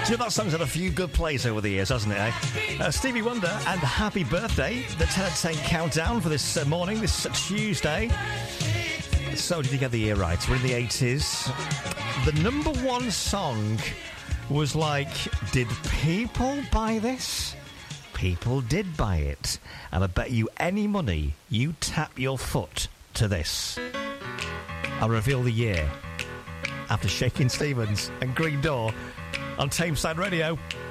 Do you know that song's had a few good plays over the years, hasn't it, eh? Stevie Wonder and Happy Birthday, the 10 at 10 countdown for this morning, this Tuesday. So did you get the year right? We're in the 80s. The number one song was like, did people buy this? People did buy it. And I bet you any money you tap your foot to this. I'll reveal the year after Shakin' Stevens and Green Door on Tameside Radio.